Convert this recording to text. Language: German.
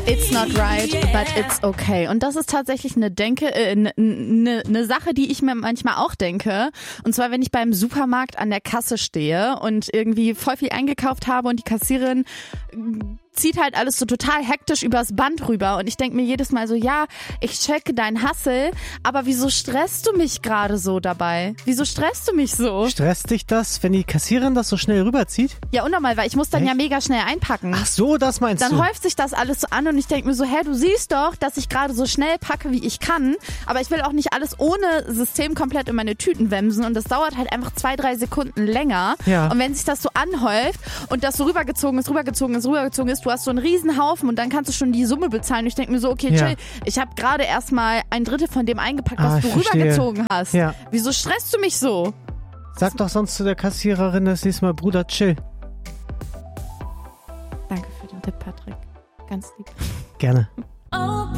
It's not right, but it's okay. Und das ist tatsächlich eine Sache, die ich mir manchmal auch denke. Und zwar, wenn ich beim Supermarkt an der Kasse stehe und irgendwie voll viel eingekauft habe und die Kassiererin zieht halt alles so total hektisch übers Band rüber und ich denke mir jedes Mal so, ja, ich checke dein Hustle, aber wieso stresst du mich gerade so dabei? Wieso stresst du mich so? Stresst dich das, wenn die Kassiererin das so schnell rüberzieht? Ja, unnormal, weil ich muss dann ja mega schnell einpacken. Ach so, das meinst du? Dann häuft sich das alles so an und ich denke mir so, du siehst doch, dass ich gerade so schnell packe, wie ich kann, aber ich will auch nicht alles ohne System komplett in meine Tüten wemsen und das dauert halt einfach 2-3 Sekunden länger. Ja. Und wenn sich das so anhäuft und das so rübergezogen ist, du hast so einen riesen Haufen und dann kannst du schon die Summe bezahlen. Und ich denke mir so, okay, chill, ich habe gerade erstmal 1/3 von dem eingepackt, was du rübergezogen hast. Ja. Wieso stresst du mich so? Sag doch sonst zu der Kassiererin das nächste Mal, Bruder, chill. Danke für den Tipp, Patrick. Ganz lieb. Gerne.